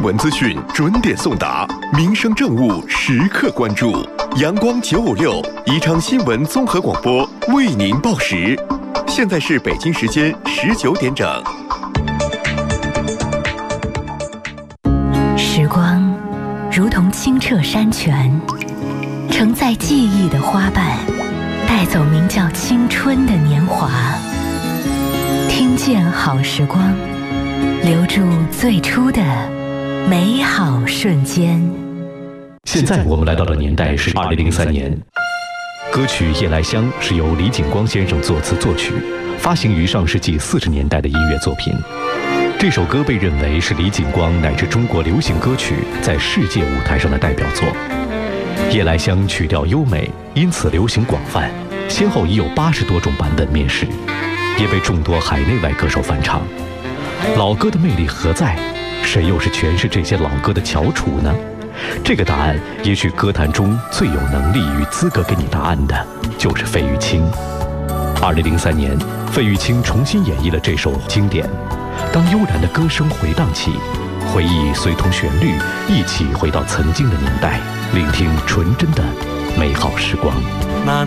闻资讯准点送达，民生政务时刻关注。阳光956宜昌新闻综合广播为您报时。现在是北京时间19点整。 时光如同清澈山泉，承载记忆的花瓣，带走名叫青春的年华。听见好时光，留住最初的美好瞬间。 现在我们来到的年代是2003年，歌曲《夜来香》是由李景光先生作词作曲，发行于上世纪40年代的音乐作品。这首歌被认为是李景光乃至中国流行歌曲在世界舞台上的代表作。《夜来香》曲调优美，因此流行广泛，先后已有80多种版本面世，也被众多海内外歌手翻唱。老歌的魅力何在？谁又是诠释这些老歌的翘楚呢？这个答案，也许歌坛中最有能力与资格给你答案的，就是费玉清。2003年，费玉清重新演绎了这首经典。当悠然的歌声回荡起，回忆随同旋律一起回到曾经的年代，聆听纯真的美好时光。